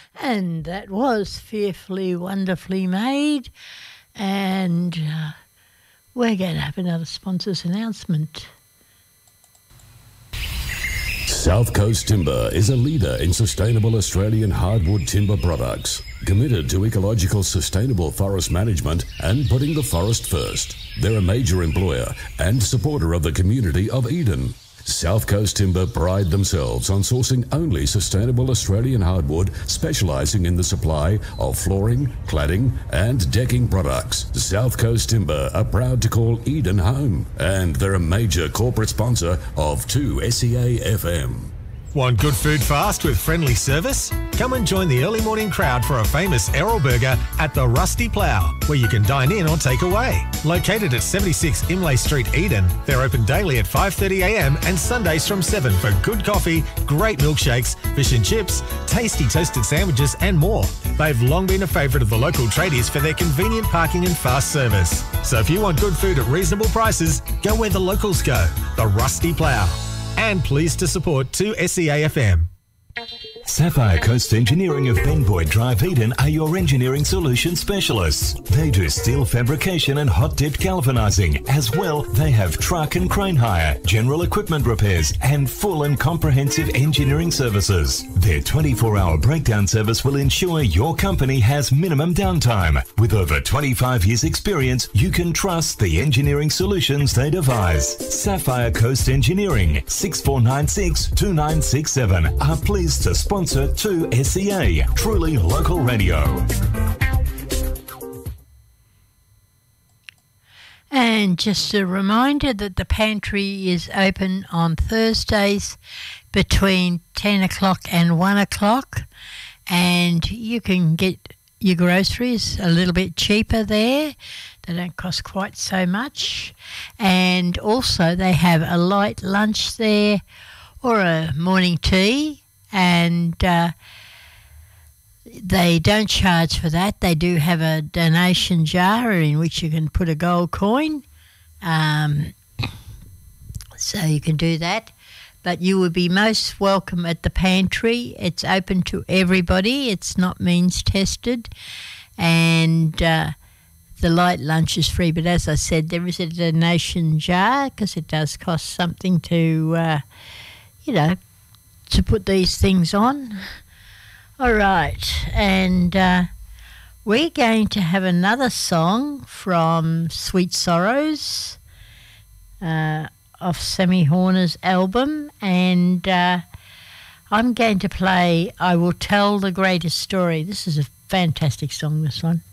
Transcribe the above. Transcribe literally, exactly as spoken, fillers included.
And that was Fearfully Wonderfully Made. And uh, we're going to have another sponsors announcement. South Coast Timber is a leader in sustainable Australian hardwood timber products, committed to ecological sustainable forest management and putting the forest first. They're a major employer and supporter of the community of Eden. South Coast Timber pride themselves on sourcing only sustainable Australian hardwood, specialising in the supply of flooring, cladding and decking products. South Coast Timber are proud to call Eden home, and they're a major corporate sponsor of two S E A F M. Want good food fast with friendly service? Come and join the early morning crowd for a famous Errol Burger at the Rusty Plough, where you can dine in or take away. Located at seventy-six Imlay Street, Eden, they're open daily at five thirty a m and Sundays from seven for good coffee, great milkshakes, fish and chips, tasty toasted sandwiches and more. They've long been a favourite of the local tradies for their convenient parking and fast service. So if you want good food at reasonable prices, go where the locals go, the Rusty Plough. And pleased to support two S E A F M. Sapphire Coast Engineering of Ben Boyd Drive, Eden are your engineering solution specialists. They do steel fabrication and hot dip galvanizing. As well, they have truck and crane hire, general equipment repairs, and full and comprehensive engineering services. Their twenty-four hour breakdown service will ensure your company has minimum downtime. With over twenty-five years experience, you can trust the engineering solutions they devise. Sapphire Coast Engineering, six four nine six, two nine six seven, are pleased to sponsor two S E A, truly local radio. And just a reminder that the pantry is open on Thursdays between ten o'clock and one o'clock, and you can get your groceries a little bit cheaper there. They don't cost quite so much. And also they have a light lunch there or a morning tea, and uh, they don't charge for that. They do have a donation jar in which you can put a gold coin, um, so you can do that. But you would be most welcome at the pantry. It's open to everybody. It's not means tested, and uh, the light lunch is free. But as I said, there is a donation jar because it does cost something to, uh, you know, to put these things on. All right, and uh, we're going to have another song from Sweet Sorrows uh, off Sammy Horner's album, and uh, I'm going to play I Will Tell the Greatest Story. This is a fantastic song, this one.